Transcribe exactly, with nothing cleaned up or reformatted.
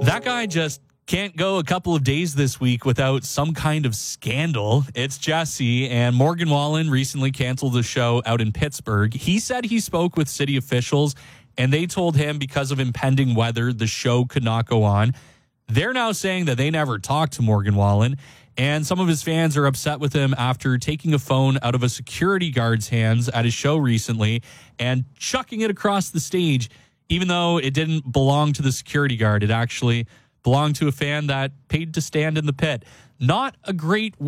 That guy just can't go a couple of days this week without some kind of scandal. It's Jesse, and Morgan Wallen recently canceled the show out in Pittsburgh. He said he spoke with city officials, and they told him because of impending weather, the show could not go on. They're now saying that they never talked to Morgan Wallen, and some of his fans are upset with him after taking a phone out of a security guard's hands at his show recently and chucking it across the stage, even though it didn't belong to the security guard. It actually belonged to a fan that paid to stand in the pit. Not a great